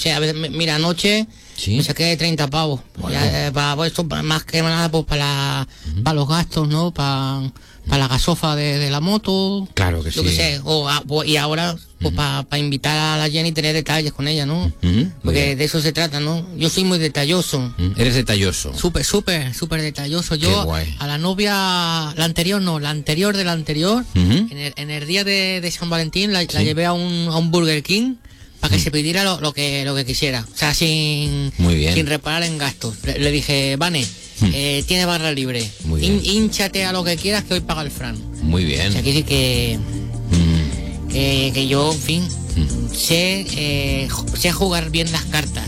sé, a veces, mira, anoche Sí. me saqué 30 pavos. Bueno. Ya, para esto, más que nada, pues para los gastos, ¿no? Para la gasofa de la moto. Claro que Yo sí. qué sé. Y ahora, pues para invitar a la Jenny y tener detalles con ella, ¿no? Muy Porque bien. de eso se trata, ¿no? Yo soy muy detalloso. Eres detalloso. Súper detalloso. Yo Qué guay. a la novia, la anterior no, la anterior de la anterior, Ujú. en el día de San Valentín la llevé a un Burger King para que se pidiera lo que quisiera. O sea, Muy bien. sin reparar en gastos. Le dije, Vane, tiene barra libre. Muy bien. Hínchate a lo que quieras que hoy paga el Fran. Muy O bien. sea, quiere decir que yo, en fin, sé jugar bien las cartas.